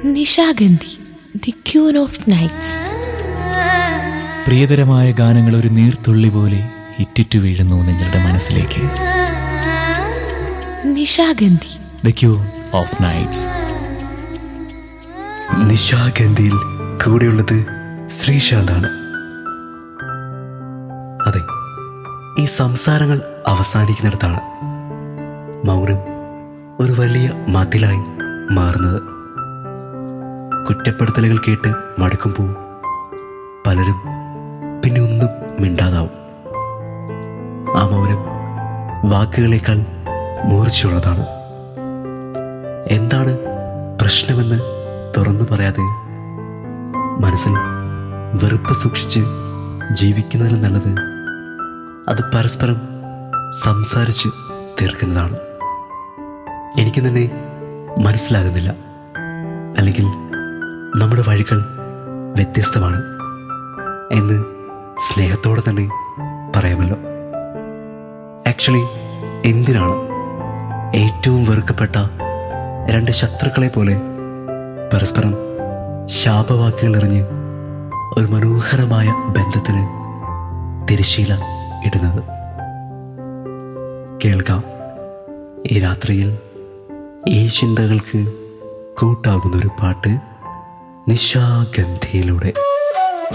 Nishagandhi, the queen of nights. പ്രിയതരമായ ഗാനങ്ങൾ ഒരു നീർത്തുള്ളി പോലെ ഇറ്റിറ്റു വീഴുന്നു നിങ്ങളുടെ മനസ്സിലേക്ക്. Nishagandhi, the queen of nights. നിശാഗന്ധിയിൽ കൂടെയുള്ളത് ശ്രീശാന്താണ്. അതെ, ഈ സംസാരങ്ങൾ അവസാനിക്കുന്നിടത്താണ് മൗനം ഒരു വലിയ മതിലായി മാറുന്നത്. കുറ്റപ്പെടുത്തലുകൾ കേട്ട് മടുക്കുമ്പോൾ പലരും പിന്നെ ഒന്നും മിണ്ടാതാവും. ആ മൗനം വാക്കുകളേക്കാൾ മൂർച്ചയുള്ളതാണ്. എന്താണ് പ്രശ്നമെന്ന് തുറന്നു പറയാതെ മനസ്സിൽ വെറുപ്പ് സൂക്ഷിച്ച് ജീവിക്കുന്നതിന് നല്ലത് അത് പരസ്പരം സംസാരിച്ച് തീർക്കുന്നതാണ്. എനിക്ക് തന്നെ മനസ്സിലാകുന്നില്ല, അല്ലെങ്കിൽ നമ്മുടെ വഴികൾ വ്യത്യസ്തമാണ് എന്ന് സ്നേഹത്തോടെ തന്നെ പറയാമല്ലോ. ആക്ച്വലി എന്തിനാണ് ഏറ്റവും വെറുക്കപ്പെട്ട രണ്ട് ശത്രുക്കളെ പോലെ പരസ്പരം ശാപവാക്കുകൾ എറിഞ്ഞ് ഒരു മനോഹരമായ ബന്ധത്തിന് തിരശ്ശീല ഇടുന്നത്? കേൾക്കാം ഈ രാത്രിയിൽ ഈ ചിന്തകൾക്ക് കൂട്ടാകുന്നൊരു പാട്ട് നിശാഗന്ധിയിലൂടെ.